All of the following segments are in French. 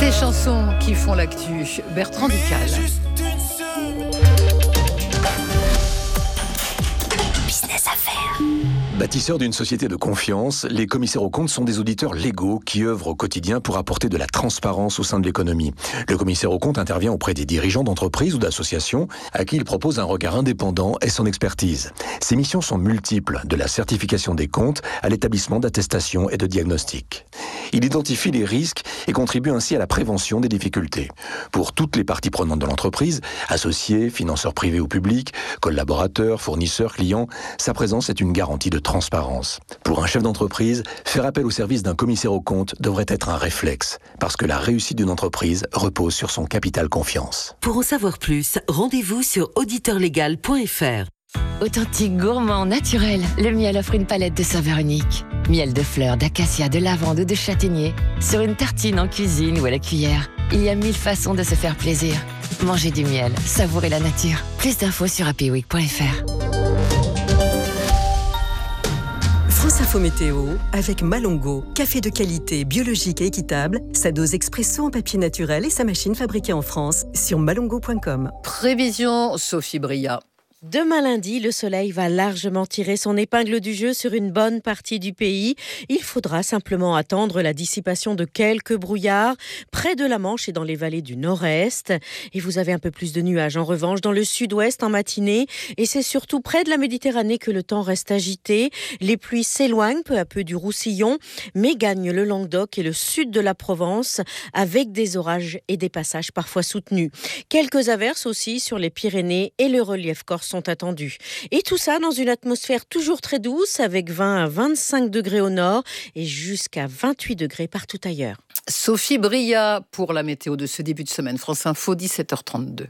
Ces chansons qui font l'actu, Bertrand Dical. Business Affaires. Bâtisseurs d'une société de confiance, les commissaires aux comptes sont des auditeurs légaux qui œuvrent au quotidien pour apporter de la transparence au sein de l'économie. Le commissaire aux comptes intervient auprès des dirigeants d'entreprises ou d'associations à qui il propose un regard indépendant et son expertise. Ses missions sont multiples, de la certification des comptes à l'établissement d'attestations et de diagnostics. Il identifie les risques et contribue ainsi à la prévention des difficultés. Pour toutes les parties prenantes de l'entreprise, associés, financeurs privés ou publics, collaborateurs, fournisseurs, clients, sa présence est une garantie de transparence. Pour un chef d'entreprise, faire appel au service d'un commissaire aux comptes devrait être un réflexe, parce que la réussite d'une entreprise repose sur son capital confiance. Pour en savoir plus, rendez-vous sur auditeurlegal.fr. Authentique, gourmand, naturel, le miel offre une palette de saveurs uniques. Miel de fleurs, d'acacia, de lavande ou de châtaignier. Sur une tartine, en cuisine ou à la cuillère. Il y a 1000 façons de se faire plaisir. Mangez du miel, savourez la nature. Plus d'infos sur happyweek.fr. France Info Météo avec Malongo, café de qualité, biologique et équitable, sa dose expresso en papier naturel et sa machine fabriquée en France sur malongo.com. Prévision, Sophie Bria. Demain lundi, le soleil va largement tirer son épingle du jeu sur une bonne partie du pays. Il faudra simplement attendre la dissipation de quelques brouillards près de la Manche et dans les vallées du nord-est. Et vous avez un peu plus de nuages en revanche dans le sud-ouest en matinée. Et c'est surtout près de la Méditerranée que le temps reste agité. Les pluies s'éloignent peu à peu du Roussillon, mais gagnent le Languedoc et le sud de la Provence avec des orages et des passages parfois soutenus. Quelques averses aussi sur les Pyrénées et le relief corse sont attendus. Et tout ça dans une atmosphère toujours très douce avec 20 à 25 degrés au nord et jusqu'à 28 degrés partout ailleurs. Sophie Bria pour la météo de ce début de semaine. France Info, 17h32.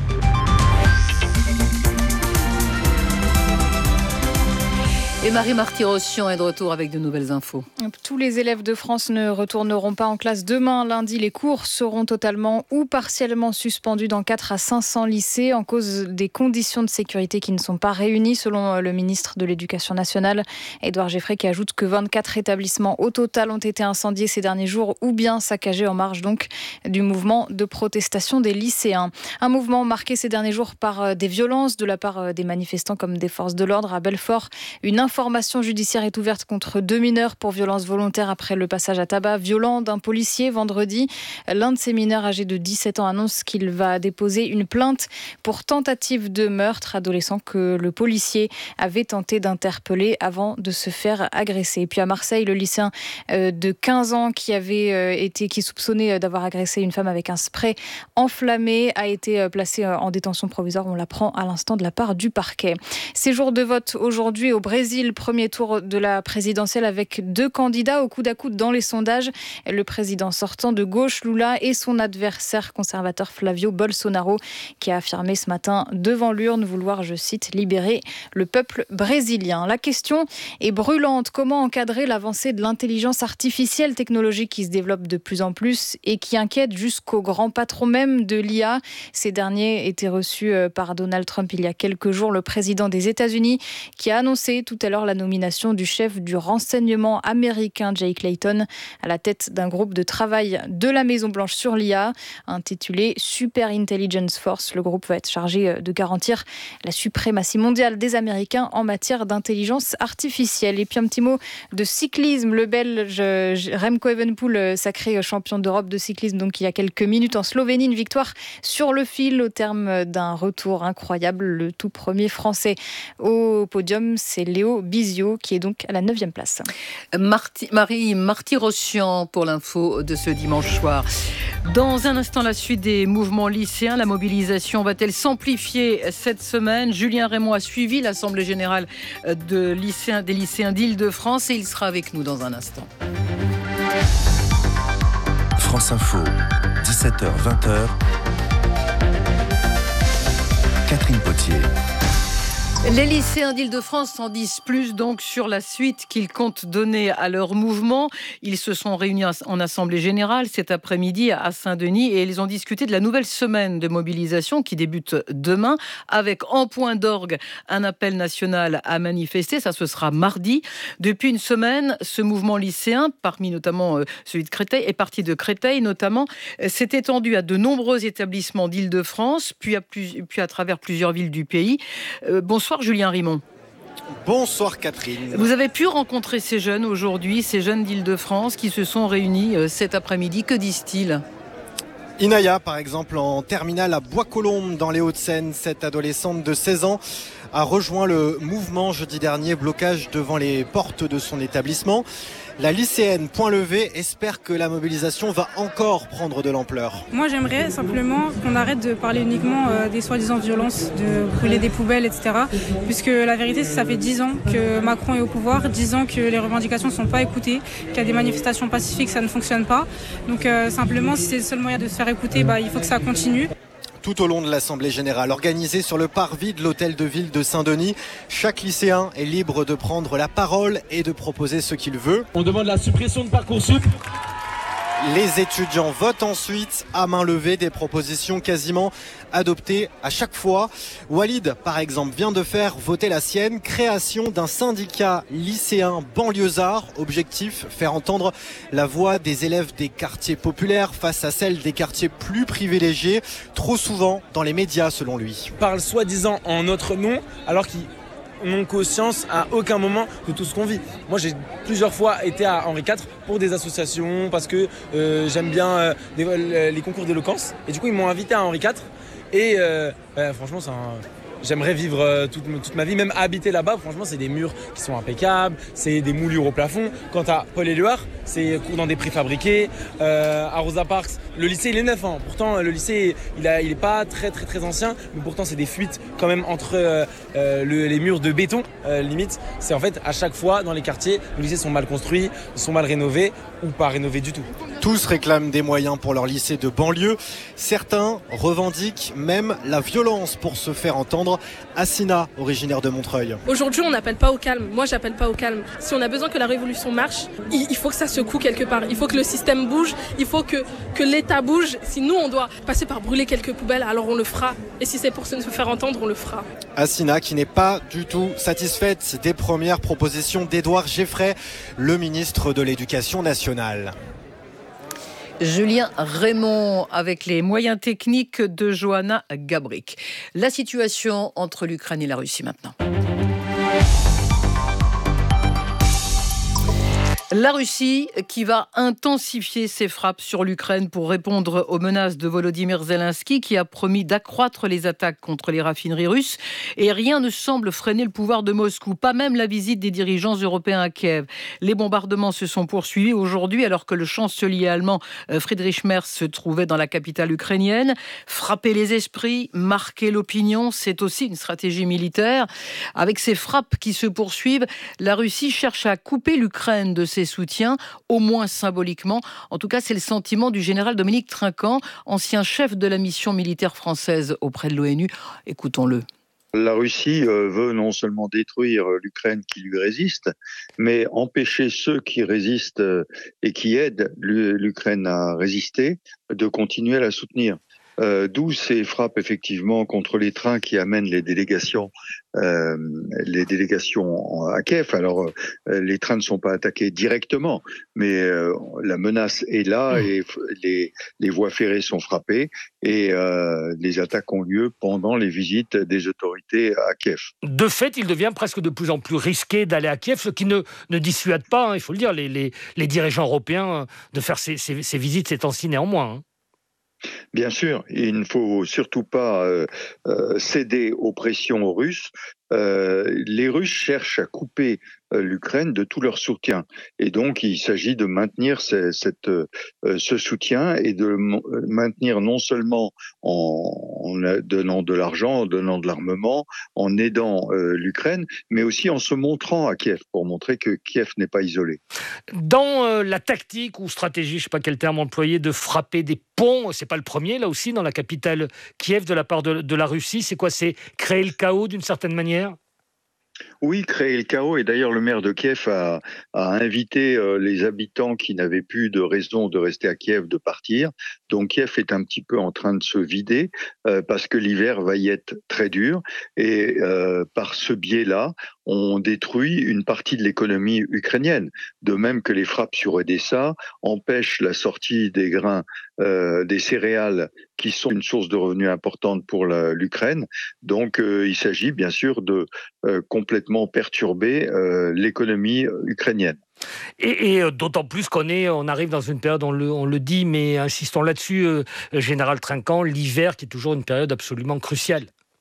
Et Marie Marty-Rossian est de retour avec de nouvelles infos. Tous les élèves de France ne retourneront pas en classe demain. Lundi, les cours seront totalement ou partiellement suspendus dans 4 à 500 lycées en cause des conditions de sécurité qui ne sont pas réunies, selon le ministre de l'Éducation nationale, Édouard Geffray, qui ajoute que 24 établissements au total ont été incendiés ces derniers jours ou bien saccagés en marge donc du mouvement de protestation des lycéens. Un mouvement marqué ces derniers jours par des violences de la part des manifestants comme des forces de l'ordre à Belfort. Une information judiciaire est ouverte contre 2 mineurs pour violences volontaires après le passage à tabac violent d'un policier vendredi. L'un de ces mineurs âgé de 17 ans annonce qu'il va déposer une plainte pour tentative de meurtre, adolescent que le policier avait tenté d'interpeller avant de se faire agresser. Et puis à Marseille, le lycéen de 15 ans qui est soupçonné d'avoir agressé une femme avec un spray enflammé a été placé en détention provisoire. On l'apprend à l'instant de la part du parquet. C'est jour de vote aujourd'hui au Brésil. Premier tour de la présidentielle avec 2 candidats au coude à coude dans les sondages. Le président sortant de gauche, Lula, et son adversaire conservateur Flavio Bolsonaro, qui a affirmé ce matin devant l'urne vouloir, je cite, libérer le peuple brésilien. La question est brûlante. Comment encadrer l'avancée de l'intelligence artificielle, technologie qui se développe de plus en plus et qui inquiète jusqu'aux grands patrons même de l'IA. Ces derniers étaient reçus par Donald Trump il y a quelques jours, le président des États-Unis, qui a annoncé tout à l'heure la nomination du chef du renseignement américain Jake Layton à la tête d'un groupe de travail de la Maison-Blanche sur l'IA intitulé Super Intelligence Force. Le groupe va être chargé de garantir la suprématie mondiale des Américains en matière d'intelligence artificielle. Et puis un petit mot de cyclisme. Le Belge Remco Evenepoel, sacré champion d'Europe de cyclisme donc il y a quelques minutes en Slovénie, une victoire sur le fil au terme d'un retour incroyable. Le tout premier Français au podium, c'est Léo Bizio qui est donc à la 9e place. Marie Marty-Rossian pour l'info de ce dimanche soir. Dans un instant, la suite des mouvements lycéens. La mobilisation va-t-elle s'amplifier cette semaine ? Julien Raymond a suivi l'Assemblée générale des lycéens d'Île-de-France et il sera avec nous dans un instant. France Info, 17h-20h. Catherine Potier. Les lycéens d'Île-de-France en disent plus donc sur la suite qu'ils comptent donner à leur mouvement. Ils se sont réunis en assemblée générale cet après-midi à Saint-Denis et ils ont discuté de la nouvelle semaine de mobilisation qui débute demain avec en point d'orgue un appel national à manifester. Ça, ce sera mardi. Depuis une semaine, ce mouvement lycéen, parmi notamment celui de Créteil, est parti de Créteil notamment, s'est étendu à de nombreux établissements d'Île-de-France, puis à travers plusieurs villes du pays. Bonsoir Julien Rimond. Bonsoir Catherine. Vous avez pu rencontrer ces jeunes aujourd'hui, ces jeunes d'Île-de-France qui se sont réunis cet après-midi. Que disent-ils ? Inaya, par exemple, en terminale à Bois-Colombes, dans les Hauts-de-Seine, cette adolescente de 16 ans a rejoint le mouvement jeudi dernier, blocage devant les portes de son établissement. La lycéenne Point Levé espère que la mobilisation va encore prendre de l'ampleur. Moi, j'aimerais simplement qu'on arrête de parler uniquement des soi-disant violences, de brûler des poubelles, etc. Puisque la vérité, c'est que ça fait 10 ans que Macron est au pouvoir, 10 ans que les revendications ne sont pas écoutées, qu'il y a des manifestations pacifiques, ça ne fonctionne pas. Donc simplement, si c'est le seul moyen de se faire écouter, il faut que ça continue. Tout au long de l'Assemblée générale, organisée sur le parvis de l'hôtel de ville de Saint-Denis, chaque lycéen est libre de prendre la parole et de proposer ce qu'il veut. On demande la suppression de Parcoursup. Les étudiants votent ensuite à main levée des propositions quasiment adoptées à chaque fois. Walid, par exemple, vient de faire voter la sienne, création d'un syndicat lycéen banlieusard. Objectif, faire entendre la voix des élèves des quartiers populaires face à celle des quartiers plus privilégiés, trop souvent dans les médias selon lui. Ils parlent soi-disant en notre nom, alors qu'ils n'ont conscience à aucun moment de tout ce qu'on vit. Moi, j'ai plusieurs fois été à Henri IV pour des associations parce que j'aime bien les concours d'éloquence. Et du coup, ils m'ont invité à Henri IV. Et franchement, j'aimerais vivre toute ma vie, même habiter là-bas. Franchement, c'est des murs qui sont impeccables, c'est des moulures au plafond. Quant à Paul-Éluard, c'est cours dans des préfabriqués. À Rosa Parks, le lycée, il est neuf. Pourtant, le lycée, il est pas très ancien, mais pourtant, c'est des fuites quand même entre les murs de béton, limite. C'est en fait, à chaque fois, dans les quartiers, les lycées sont mal construits, sont mal rénovés ou pas rénovés du tout. Tous réclament des moyens pour leur lycée de banlieue. Certains revendiquent même la violence pour se faire entendre. Assina, originaire de Montreuil. Aujourd'hui, on n'appelle pas au calme. Moi, j'appelle pas au calme. Si on a besoin que la révolution marche, il faut que ça secoue quelque part. Il faut que le système bouge. Il faut que l'État bouge. Si nous, on doit passer par brûler quelques poubelles, alors on le fera. Et si c'est pour se faire entendre, on le fera. Assina, qui n'est pas du tout satisfaite des premières propositions d'Édouard Geffray, le ministre de l'Éducation nationale. Julien Rimond avec les moyens techniques de Johanna Gabrick. La situation entre l'Ukraine et la Russie maintenant. La Russie qui va intensifier ses frappes sur l'Ukraine pour répondre aux menaces de Volodymyr Zelensky qui a promis d'accroître les attaques contre les raffineries russes et rien ne semble freiner le pouvoir de Moscou, pas même la visite des dirigeants européens à Kiev. Les bombardements se sont poursuivis aujourd'hui alors que le chancelier allemand Friedrich Merz se trouvait dans la capitale ukrainienne. Frapper les esprits, marquer l'opinion, c'est aussi une stratégie militaire. Avec ces frappes qui se poursuivent, la Russie cherche à couper l'Ukraine de ses soutiens, au moins symboliquement. En tout cas, c'est le sentiment du général Dominique Trinquant, ancien chef de la mission militaire française auprès de l'ONU. Écoutons-le. La Russie veut non seulement détruire l'Ukraine qui lui résiste, mais empêcher ceux qui résistent et qui aident l'Ukraine à résister de continuer à la soutenir. D'où ces frappes effectivement contre les trains qui amènent les délégations à Kiev. Alors les trains ne sont pas attaqués directement, mais la menace est là et les voies ferrées sont frappées et les attaques ont lieu pendant les visites des autorités à Kiev. De fait, il devient presque de plus en plus risqué d'aller à Kiev, ce qui ne dissuade pas, il faut le dire, les dirigeants européens de faire ces visites ces temps-ci néanmoins. Bien sûr, il ne faut surtout pas céder aux pressions russes. Les Russes cherchent à couper l'Ukraine de tout leur soutien. Et donc, il s'agit de maintenir ce soutien et de maintenir non seulement en donnant de l'argent, en donnant de l'armement, en aidant l'Ukraine, mais aussi en se montrant à Kiev pour montrer que Kiev n'est pas isolé. Dans la tactique ou stratégie, je ne sais pas quel terme employer, de frapper des ponts, c'est pas le premier, là aussi, dans la capitale Kiev de la part de la Russie, c'est quoi? C'est créer le chaos d'une certaine manière? Oui, créer le chaos. Et d'ailleurs, le maire de Kiev a invité les habitants qui n'avaient plus de raison de rester à Kiev de partir. Donc Kiev est un petit peu en train de se vider parce que l'hiver va y être très dur. Et par ce biais-là, on détruit une partie de l'économie ukrainienne. De même que les frappes sur Odessa empêchent la sortie des grains, des céréales qui sont une source de revenus importante pour l'Ukraine. Donc il s'agit bien sûr de complètement perturber l'économie ukrainienne. Et d'autant plus on arrive dans une période, on le dit, mais insistons là-dessus, Général Trinquant, l'hiver qui est toujours une période absolument cruciale.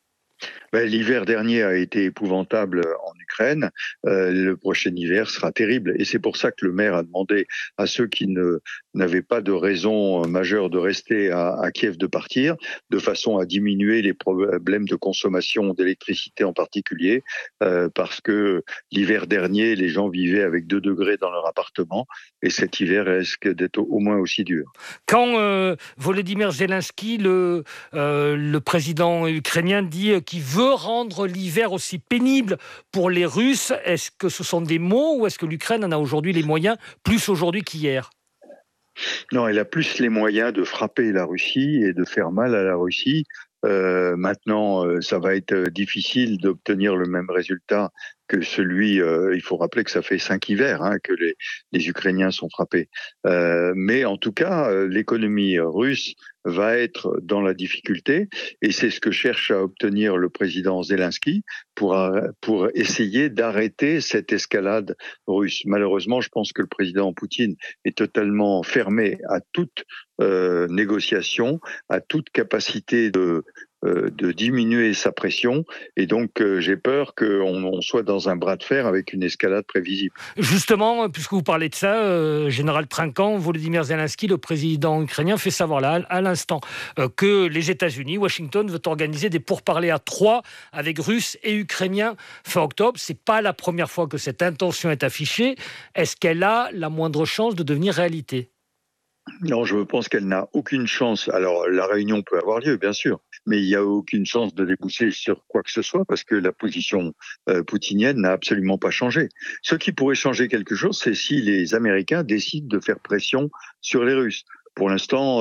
L'hiver dernier a été épouvantable en Ukraine. Le prochain hiver sera terrible. Et c'est pour ça que le maire a demandé à ceux qui n'avaient pas de raison majeure de rester à Kiev de partir, de façon à diminuer les problèmes de consommation d'électricité en particulier, parce que l'hiver dernier, les gens vivaient avec 2 degrés dans leur appartement. Et cet hiver risque d'être au moins aussi dur. Quand Volodymyr Zelensky, le président ukrainien, dit qu'il veut rendre l'hiver aussi pénible pour les Russes, est-ce que ce sont des mots ou est-ce que l'Ukraine en a aujourd'hui les moyens, plus aujourd'hui qu'hier ? Non, elle a plus les moyens de frapper la Russie et de faire mal à la Russie. Maintenant, ça va être difficile d'obtenir le même résultat que celui, il faut rappeler que ça fait 5 hivers que les Ukrainiens sont frappés. Mais en tout cas, l'économie russe va être dans la difficulté et c'est ce que cherche à obtenir le président Zelensky pour essayer d'arrêter cette escalade russe. Malheureusement, je pense que le président Poutine est totalement fermé à toute négociation, à toute capacité de diminuer sa pression et donc j'ai peur qu'on soit dans un bras de fer avec une escalade prévisible. Justement, puisque vous parlez de ça, Général Trinquant, Volodymyr Zelensky, le président ukrainien, fait savoir là à l'instant que les États-Unis, Washington, veut organiser des pourparlers à 3 avec Russes et Ukrainiens fin octobre. C'est pas la première fois que cette intention est affichée. Est-ce qu'elle a la moindre chance de devenir réalité ? Non, je pense qu'elle n'a aucune chance. Alors, la réunion peut avoir lieu, bien sûr, mais il n'y a aucune chance de déboucher sur quoi que ce soit parce que la position poutinienne n'a absolument pas changé. Ce qui pourrait changer quelque chose, c'est si les Américains décident de faire pression sur les Russes. Pour l'instant,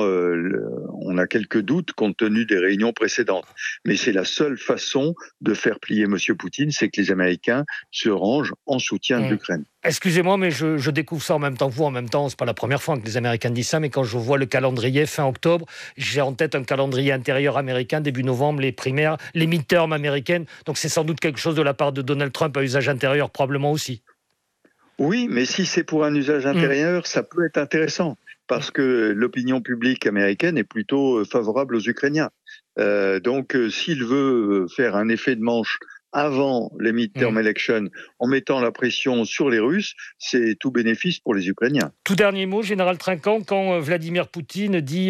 on a quelques doutes compte tenu des réunions précédentes. Mais c'est la seule façon de faire plier M. Poutine, c'est que les Américains se rangent en soutien de l'Ukraine. Excusez-moi, mais je découvre ça en même temps que vous. En même temps, c'est pas la première fois que les Américains disent ça, mais quand je vois le calendrier fin octobre, j'ai en tête un calendrier intérieur américain, début novembre, les primaires, les midterms américaines. Donc c'est sans doute quelque chose de la part de Donald Trump à usage intérieur, probablement aussi. Oui, mais si c'est pour un usage intérieur, ça peut être intéressant. Parce que l'opinion publique américaine est plutôt favorable aux Ukrainiens. Donc, s'il veut faire un effet de manche avant les midterm elections en mettant la pression sur les Russes, c'est tout bénéfice pour les Ukrainiens. Tout dernier mot, Général Trinquant, quand Vladimir Poutine dit,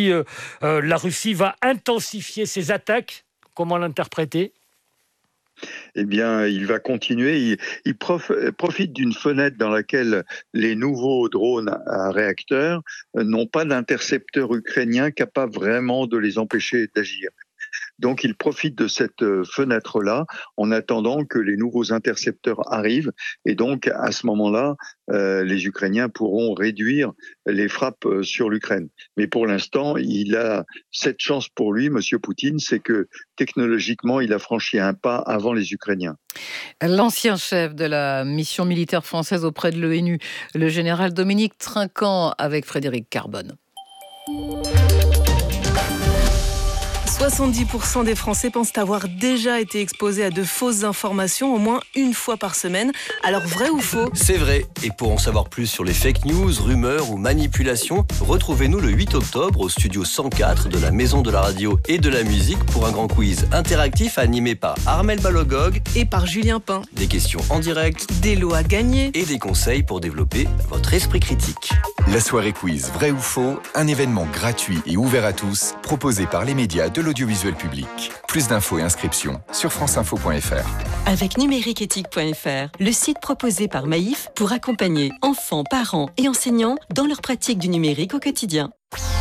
la Russie va intensifier ses attaques, comment l'interpréter ? Eh bien, il va continuer. Il profite d'une fenêtre dans laquelle les nouveaux drones à réacteurs n'ont pas d'intercepteurs ukrainiens capables vraiment de les empêcher d'agir. Donc, il profite de cette fenêtre-là en attendant que les nouveaux intercepteurs arrivent. Et donc, à ce moment-là, les Ukrainiens pourront réduire les frappes sur l'Ukraine. Mais pour l'instant, il a cette chance pour lui, M. Poutine, c'est que technologiquement, il a franchi un pas avant les Ukrainiens. L'ancien chef de la mission militaire française auprès de l'ONU, le général Dominique Trinquant, avec Frédéric Carbone. 70% des Français pensent avoir déjà été exposés à de fausses informations au moins une fois par semaine. Alors vrai ou faux ? C'est vrai. Et pour en savoir plus sur les fake news, rumeurs ou manipulations, retrouvez-nous le 8 octobre au studio 104 de la Maison de la Radio et de la Musique pour un grand quiz interactif animé par Armel Balogog et par Julien Pain. Des questions en direct, des lots à gagner et des conseils pour développer votre esprit critique. La soirée quiz vrai ou faux, un événement gratuit et ouvert à tous, proposé par les médias de l'audiovisuel public. Plus d'infos et inscriptions sur franceinfo.fr. Avec numériqueéthique.fr, le site proposé par Maïf pour accompagner enfants, parents et enseignants dans leur pratique du numérique au quotidien.